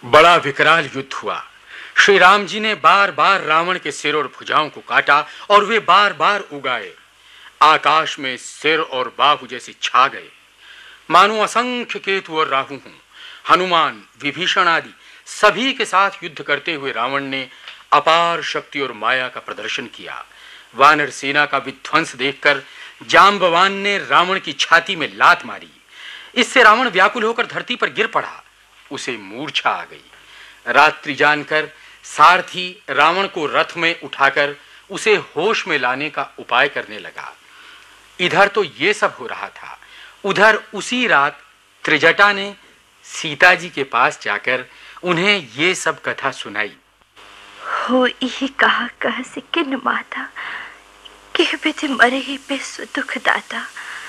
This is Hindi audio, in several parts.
बड़ा विकराल युद्ध हुआ। श्री राम जी ने बार बार रावण के सिर और भुजाओं को काटा और वे बार बार उगाए। आकाश में सिर और बाहु जैसे छा गए, मानो असंख्य केतु और राहु हों। हनुमान, विभीषण आदि सभी के साथ युद्ध करते हुए रावण ने अपार शक्ति और माया का प्रदर्शन किया। वानर सेना का विध्वंस देखकर जांबवान ने रावण की छाती में लात मारी। इससे रावण व्याकुल होकर धरती पर गिर पड़ा। उसे मूर्छा आ गई। रात्रि जानकर सारथी रावण को रथ में उठाकर उसे होश में लाने का उपाय करने लगा। इधर तो ये सब हो रहा था, उधर उसी रात त्रिजटा ने सीता जी के पास जाकर उन्हें ये सब कथा सुनाई। हो ही कहा से किन माता के बिध मरे ही पे दुख दाता।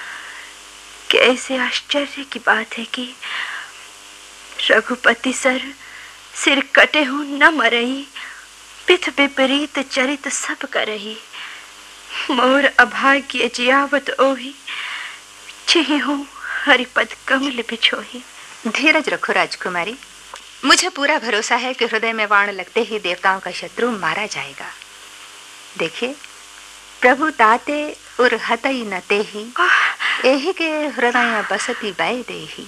कैसे आश्चर्य की बात है कि रघुपति सर सिर कटे हूं न मरही, पिथ विपरीत चरित सब करही। मोर अभाग्य जियावत ओही, चिहि हूं हरिपद कमल बिछोही। धीरज रखो राजकुमारी, मुझे पूरा भरोसा है कि हृदय में बाण लगते ही देवताओं का शत्रु मारा जाएगा। देखिए, प्रभु ताते उर हतई न तेहि, एहि के हृदय बसती बै देहि।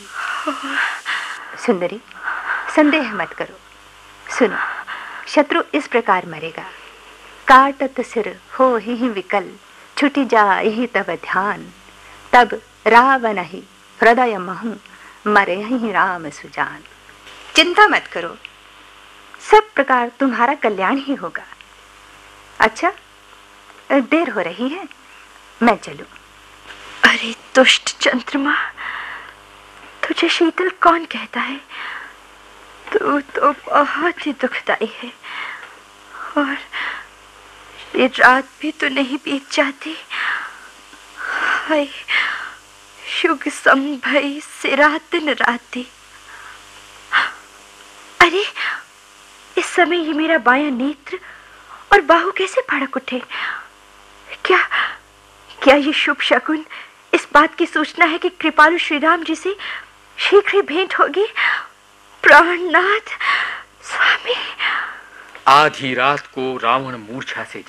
सुंदरी, संदेह मत करो। सुनो, शत्रु इस प्रकार मरेगा। काटत सिर हो ही विकल, छुटी जाहि तब ध्यान। तब रावण ही हृदय महु, मरे ही राम सुजान। चिंता मत करो, सब प्रकार तुम्हारा कल्याण ही होगा। अच्छा, देर हो रही है, मैं चलूं? अरे दुष्ट चंद्रमा, तुझे शीतल कौन कहता है? तू तो बहुत ही दुखदाई है, और ये रात भी तो नहीं बीत जाती। हाय, शुग संभई सिरा दिन राती। अरे, इस समय ये मेरा बायां नेत्र और बाहु कैसे फड़क उठे? क्या ये शुभ शकुन इस बात की सूचना है कि कृपालु श्री राम जी से शीघ्र ही भेंट होगी? प्राणनाथ स्वामी। आधी रात को रावण मूर्छा से